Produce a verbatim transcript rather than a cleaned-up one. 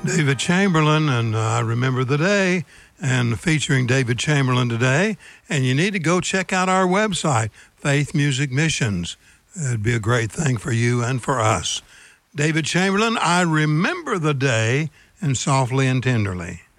David Chamberlain, and uh, I Remember the Day, and featuring David Chamberlain today. And you need to go check out our website, Faith Music Missions. It'd be a great thing for you and for us. David Chamberlain, I Remember the Day, and Softly and Tenderly.